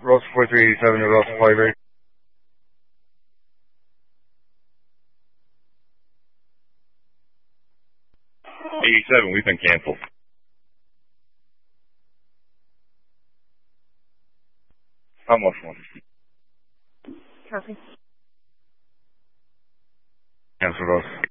Ross 4387 to Ross 58. 87, we've been canceled. How much one? Copy. Cancel Ross.